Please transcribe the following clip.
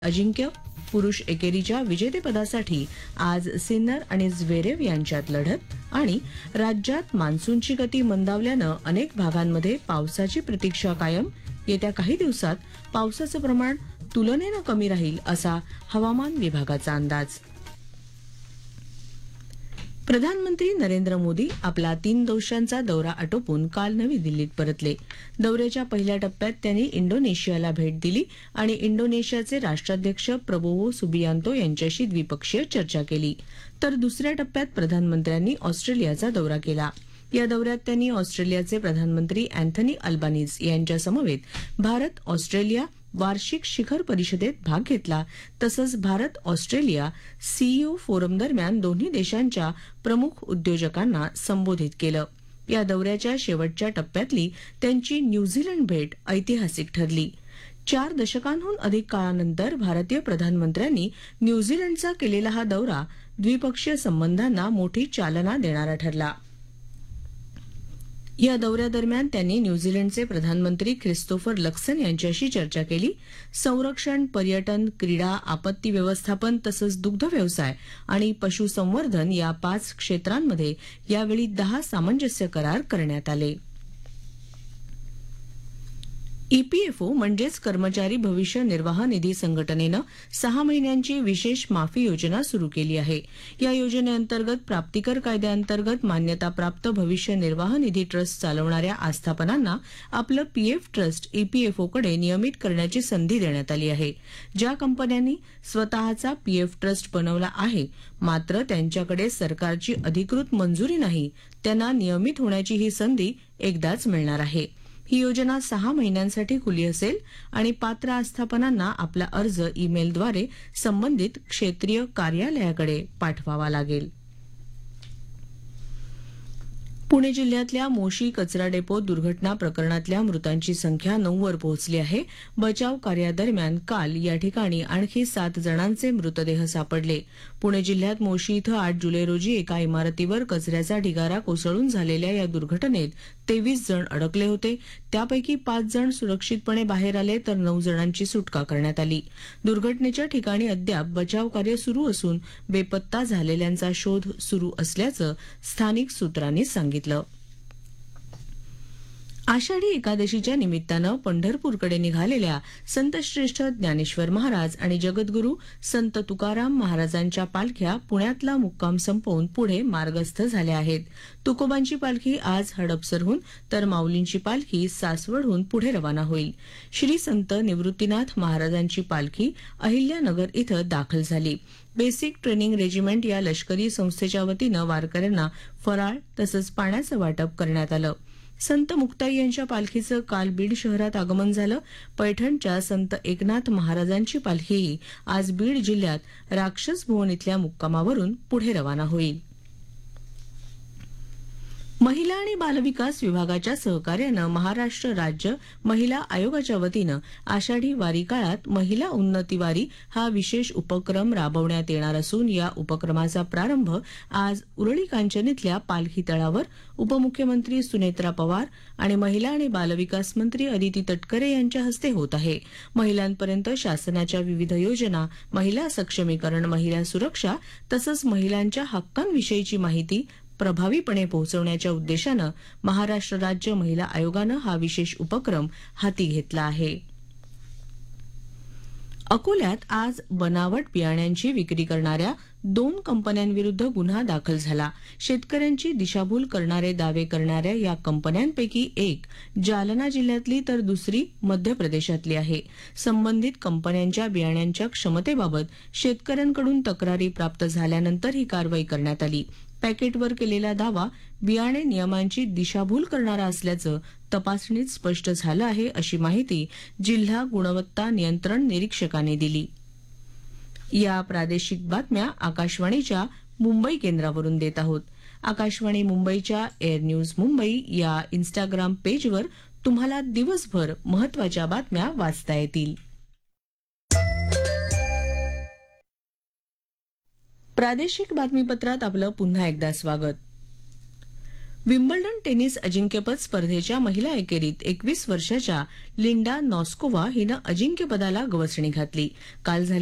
अजिंक्य पुरुष एकेरीच्या विजेतेपदासाठी आज सिन्नर आणि झ्वेरेव यांच्यात लढत. आणि राज्यात मान्सूनची गती मंदावल्यानं अनेक भागांमध्ये पावसाची प्रतीक्षा कायम. येत्या काही दिवसात पावसाचं प्रमाण तुलनेनं कमी राहील असा हवामान विभागाचा अंदाज. प्रधानमंत्री नरेंद्र मोदी आपला 3 दिवसांचा दौरा आटोपून काल नवी दिल्लीत परतले. दौऱ्याच्या पहिल्या टप्प्यात त्यांनी इंडोनेशियाला भेट दिली आणि इंडोनेशियाचे राष्ट्राध्यक्ष प्रबोवो सुबियांतो यांच्याशी द्विपक्षीय चर्चा केली. तर दुसऱ्या टप्प्यात प्रधानमंत्र्यांनी ऑस्ट्रेलियाचा दौरा केला. या दौऱ्यात त्यांनी ऑस्ट्रेलियाचे प्रधानमंत्री अँथनी अल्बानीज यांच्यासमवेत भारत ऑस्ट्रेलिया वार्षिक शिखर परिषदेत भाग घेतला. तसंच भारत ऑस्ट्रेलिया सीईओ फोरम दरम्यान दोन्ही देशांच्या प्रमुख उद्योजकांना संबोधित केलं. या दौऱ्याच्या शेवटच्या टप्प्यातली त्यांची न्यूझीलंड भेट ऐतिहासिक ठरली. 4 दशकांहून अधिक काळानंतर भारतीय प्रधानमंत्र्यांनी न्यूझीलंडचा केलेला हा दौरा द्विपक्षीय संबंधांना मोठी चालना देणारा ठरला. या दौऱ्यादरम्यान त्यांनी न्यूझीलंडचे प्रधानमंत्री ख्रिस्तोफर लक्सन यांच्याशी चर्चा केली. संरक्षण, पर्यटन, क्रीडा, आपत्ती व्यवस्थापन तसंच दुग्ध व्यवसाय आणि पशुसंवर्धन या 5 क्षेत्रांमध्ये यावेळी 10 सामंजस्य करार करण्यात आले. ईपीएफओ म्हणजेच कर्मचारी भविष्य निर्वाह निधी संघटनेनं 6 महिन्यांची विशेष माफी योजना सुरू केली आहे. या योजनेअंतर्गत प्राप्तिकर कायद्याअंतर्गत मान्यताप्राप्त भविष्य निर्वाह निधी ट्रस्ट चालवणाऱ्या आस्थापनांना आपलं पीएफ ट्रस्ट ईपीएफओकडे नियमित करण्याची संधी देण्यात आली आहे. ज्या कंपन्यांनी स्वतःचा पीएफ ट्रस्ट बनवला आहे मात्र त्यांच्याकडे सरकारची अधिकृत मंजुरी नाही त्यांना नियमित होण्याची ही संधी एकदाच मिळणार आहे. ही योजना 6 महिन्यांसाठी खुली असेल आणि पात्र आस्थापनांना आपला अर्ज ईमेलद्वारे संबंधित क्षेत्रीय कार्यालयाकडे पाठवावा लागेल. पुणे जिल्ह्यातल्या मोशी कचरा डेपो दुर्घटना प्रकरणातल्या मृतांची संख्या 9 वर पोहोचली आहे. बचाव कार्यादरम्यान काल या ठिकाणी आणखी 7 जणांचे मृतदेह सापडले. पुणे जिल्ह्यात मोशी इथं 8 जुलै रोजी एका इमारतीवर कचऱ्याचा ढिगारा कोसळून झालेल्या या दुर्घटनेत 23 जण अडकले होते. त्यापैकी 5 जण सुरक्षितपणे बाहेर आले तर 9 जणांची सुटका करण्यात आली. दुर्घटनेच्या ठिकाणी अद्याप बचाव कार्य सुरू असून बेपत्ता झालेल्यांचा शोध सुरू असल्याचं स्थानिक सूत्रांनी सांगितलं. आषाढी एकादशीच्या निमित्तानं पंढरपूरकडे निघालेल्या संतश्रेष्ठ ज्ञानेश्वर महाराज आणि जगद्गुरू संत तुकाराम महाराजांच्या पालख्या पुण्यातला मुक्काम संपवून पुढे मार्गस्थ झाल्या आहेत. तुकोबांची पालखी आज हडपसरहून तर माऊलींची पालखी सासवडहून पुढे रवाना होईल. श्री संत निवृत्तीनाथ महाराजांची पालखी अहिल्यानगर इथं दाखल झाली. बेसिक ट्रेनिंग रेजिमेंट या लष्करी संस्थेच्या वतीनं वारकऱ्यांना फराळ तसंच पाण्याचं वाटप करण्यात आलं. संत मुक्ताई यांच्या पालखीचं काल बीड शहरात आगमन झालं. पैठणच्या संत एकनाथ महाराजांची पालखीही आज बीड जिल्ह्यात राक्षस भुवन इथल्या मुक्कामावरून पुढे रवाना होईल. महिला आणि बालविकास विभागाच्या सहकार्यानं महाराष्ट्र राज्य महिला आयोगाच्या वतीनं आषाढी वारी काळात महिला उन्नती वारी हा विशेष उपक्रम राबवण्यात येणार असून या उपक्रमाचा प्रारंभ आज उरळी कांचन इथल्या पालखी तळावर उपमुख्यमंत्री सुनेत्रा पवार आणि महिला आणि बालविकास मंत्री अदिती तटकरे यांच्या हस्ते होत आहे. महिलांपर्यंत शासनाच्या विविध योजना, महिला सक्षमीकरण, महिला सुरक्षा तसंच महिलांच्या हक्कांविषयीची माहिती प्रभावीपणे पोहोचवण्याच्या उद्देशानं महाराष्ट्र राज्य महिला आयोगानं हा विशेष उपक्रम हाती घेतला आहे. अकोल्यात आज बनावट बियाण्यांची विक्री करणाऱ्या 2 कंपन्यांविरुद्ध गुन्हा दाखल झाला. शेतकऱ्यांची दिशाभूल करणारे दावे करणाऱ्या या कंपन्यांपैकी एक जालना जिल्ह्यातली तर दुसरी मध्य प्रदेशातली आहे. संबंधित कंपन्यांच्या बियाण्यांच्या क्षमतेबाबत शेतकऱ्यांकडून तक्रारी प्राप्त झाल्यानंतर ही कारवाई करण्यात आली. पॅकेटवर केलेला दावा बियाणे नियमांची दिशाभूल करणारा असल्याचं तपासणीत स्पष्ट झालं आहे अशी माहिती जिल्हा गुणवत्ता नियंत्रण निरीक्षकाने दिली. या प्रादेशिक बातम्या आकाशवाणीच्या मुंबई केंद्रावरून देत आहोत. आकाशवाणी मुंबईच्या एअर न्यूज मुंबई या इन्स्टाग्राम पेजवर तुम्हाला दिवसभर महत्त्वाच्या बातम्या वाचता येतील. प्रादेशिक बातमीपत्रात आपलं पुन्हा एकदा स्वागत. विम्बल्डन टेनिस अजिंक्यपद स्पर्धेच्या महिला एकेरीत 21 वर्षाच्या लिंडा नॉस्कोवा हिनं अजिंक्यपदाला गवसणी घातली. काल झालेल्या